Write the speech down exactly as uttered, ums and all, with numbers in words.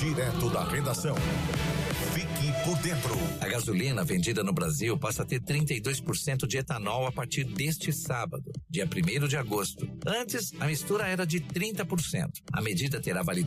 direto da redação. Fique por dentro. A gasolina vendida no Brasil passa a ter trinta e dois por cento de etanol a partir deste sábado, dia primeiro de agosto. Antes, a mistura era de trinta por cento. A medida terá validade